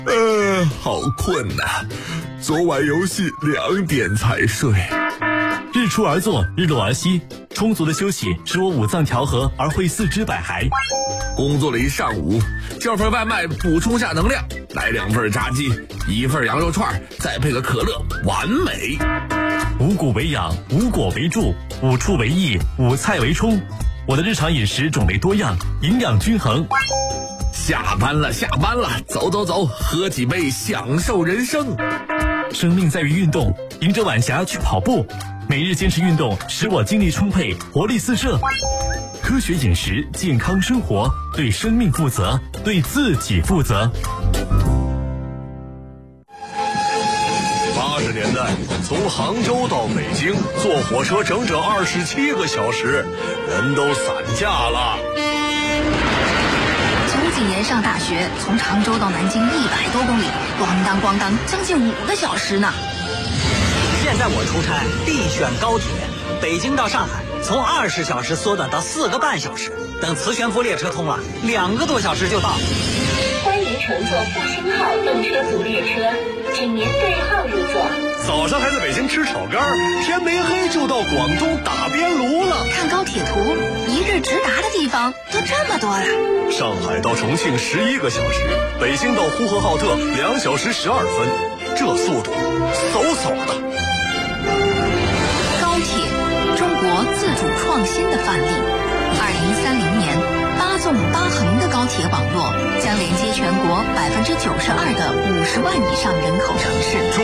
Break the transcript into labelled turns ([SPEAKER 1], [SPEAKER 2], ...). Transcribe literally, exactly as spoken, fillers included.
[SPEAKER 1] 呃，好困呐、啊，昨晚游戏两点才睡。
[SPEAKER 2] 日出而作，日落而息，充足的休息使我五脏调和而会四肢百骸。
[SPEAKER 1] 工作了一上午，叫份外卖补充下能量，来两份炸鸡，一份羊肉串，再配个可乐，完美。
[SPEAKER 2] 五谷为养，五果为助，五畜为益，五菜为充。我的日常饮食种类多样，营养均衡。
[SPEAKER 1] 下班了，下班了，走走走，喝几杯，享受人生。
[SPEAKER 2] 生命在于运动，迎着晚霞去跑步，每日坚持运动，使我精力充沛，活力四射。科学饮食，健康生活，对生命负责，对自己负责。
[SPEAKER 3] 八十年代，从杭州到北京坐火车整整二十七个小时，人都散架了。
[SPEAKER 4] 九几年上大学，从常州到南京一百多公里，咣当咣当，将近五个小时呢。
[SPEAKER 5] 现在我出差必选高铁，北京到上海从二十小时缩短到四个半小时，等磁悬浮列车通了，两个多小时就到。
[SPEAKER 6] 欢迎乘坐复兴号动车组列车，请您对号入座。
[SPEAKER 3] 早上还在北京吃炒肝，天没黑就到广东打边炉了。
[SPEAKER 4] 看高铁图，一日直达的地方都这么多了。
[SPEAKER 3] 上海到重庆十一个小时，北京到呼和浩特两小时十二分，这速度嗖嗖的。
[SPEAKER 4] 高铁，中国自主创新的范例。二零三零年，八纵八横的高铁网络将连接全国百分之九十二的五十万以上人口城市。